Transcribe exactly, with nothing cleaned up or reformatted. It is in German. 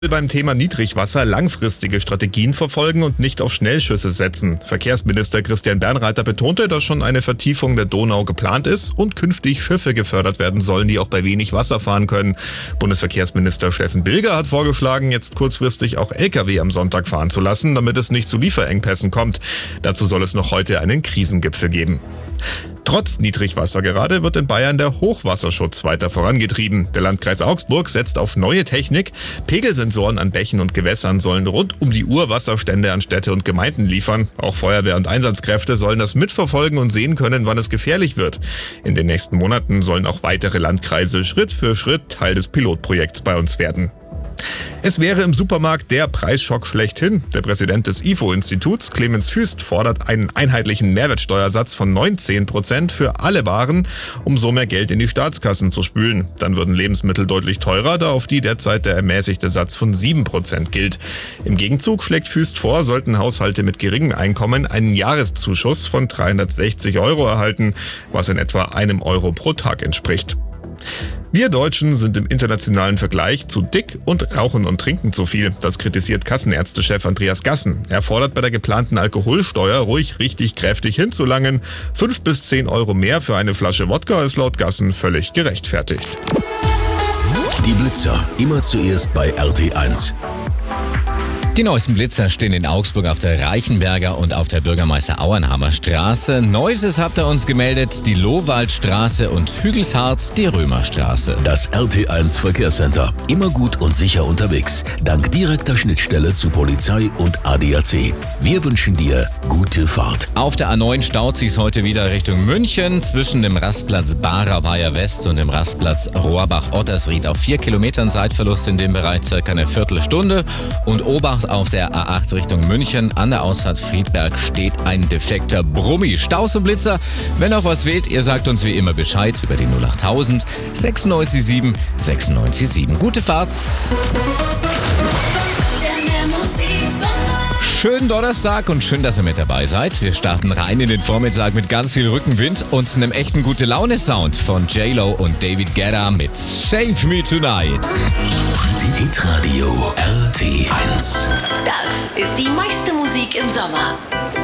Beim Thema Niedrigwasser langfristige Strategien verfolgen und nicht auf Schnellschüsse setzen. Verkehrsminister Christian Bernreiter betonte, dass schon eine Vertiefung der Donau geplant ist und künftig Schiffe gefördert werden sollen, die auch bei wenig Wasser fahren können. Bundesverkehrsminister Steffen Bilger hat vorgeschlagen, jetzt kurzfristig auch L K W am Sonntag fahren zu lassen, damit es nicht zu Lieferengpässen kommt. Dazu soll es noch heute einen Krisengipfel geben. Trotz Niedrigwasser gerade wird in Bayern der Hochwasserschutz weiter vorangetrieben. Der Landkreis Augsburg setzt auf neue Technik. Pegelsensoren an Bächen und Gewässern sollen rund um die Uhr Wasserstände an Städte und Gemeinden liefern. Auch Feuerwehr und Einsatzkräfte sollen das mitverfolgen und sehen können, wann es gefährlich wird. In den nächsten Monaten sollen auch weitere Landkreise Schritt für Schritt Teil des Pilotprojekts bei uns werden. Es wäre im Supermarkt der Preisschock schlechthin. Der Präsident des I F O-Instituts, Clemens Füst, fordert einen einheitlichen Mehrwertsteuersatz von neunzehn Prozent für alle Waren, um so mehr Geld in die Staatskassen zu spülen. Dann würden Lebensmittel deutlich teurer, da auf die derzeit der ermäßigte Satz von sieben Prozent gilt. Im Gegenzug schlägt Füst vor, sollten Haushalte mit geringem Einkommen einen Jahreszuschuss von dreihundertsechzig Euro erhalten, was in etwa einem Euro pro Tag entspricht. Wir Deutschen sind im internationalen Vergleich zu dick und rauchen und trinken zu viel. Das kritisiert Kassenärztechef Andreas Gassen. Er fordert bei der geplanten Alkoholsteuer ruhig richtig kräftig hinzulangen. Fünf bis zehn Euro mehr für eine Flasche Wodka ist laut Gassen völlig gerechtfertigt. Die Blitzer, immer zuerst bei R T eins. Die neuesten Blitzer stehen in Augsburg auf der Reichenberger und auf der Bürgermeister-Auenhammer Straße. Neuestes habt ihr uns gemeldet, die Lohwaldstraße und Hügelshardt, die Römerstraße. Das R T eins Verkehrscenter. Immer gut und sicher unterwegs. Dank direkter Schnittstelle zu Polizei und A D A C. Wir wünschen dir gute Fahrt. Auf der A neun staut sich's heute wieder Richtung München. Zwischen dem Rastplatz Barer-Weiher West und dem Rastplatz Rohrbach-Ottersried auf vier Kilometern Zeitverlust in dem Bereich circa eine Viertelstunde. Und Obacht auf der A acht Richtung München. An der Ausfahrt Friedberg steht ein defekter Brummi. Staus und Blitzer. Wenn auch was fehlt, ihr sagt uns wie immer Bescheid über die null achttausend sechsundneunzig sieben sechsundneunzig sieben. Gute Fahrt. Schönen Donnerstag und schön, dass ihr mit dabei seid. Wir starten rein in den Vormittag mit ganz viel Rückenwind und einem echten Gute-Laune-Sound von J-Lo und David Guetta mit Save Me Tonight. Hitradio R T eins. Das ist die meiste Musik im Sommer.